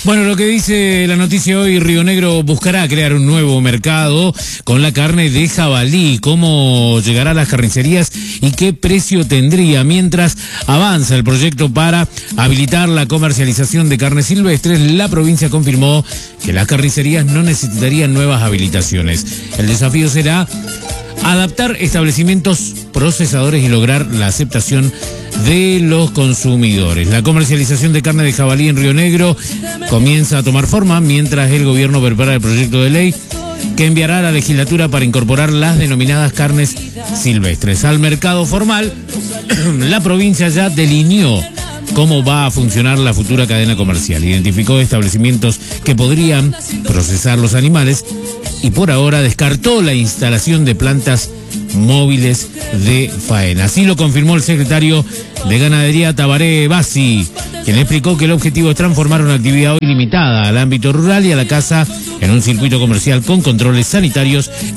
Bueno, lo que dice la noticia hoy, Río Negro buscará crear un nuevo mercado con la carne de jabalí. ¿Cómo llegará a las carnicerías y qué precio tendría? Mientras avanza el proyecto para habilitar la comercialización de carnes silvestres, la provincia confirmó que las carnicerías no necesitarían nuevas habilitaciones. El desafío será adaptar establecimientos procesadores y lograr la aceptación de los consumidores. La comercialización de carne de jabalí en Río Negro comienza a tomar forma mientras el gobierno prepara el proyecto de ley que enviará a la legislatura para incorporar las denominadas carnes silvestres. Al mercado formal, la provincia ya delineó cómo va a funcionar la futura cadena comercial. Identificó establecimientos que podrían procesar los animales y por ahora descartó la instalación de plantas móviles de faena. Así lo confirmó el secretario de Ganadería, Tabaré Bassi, quien explicó que el objetivo es transformar una actividad hoy limitada al ámbito rural y a la caza en un circuito comercial con controles sanitarios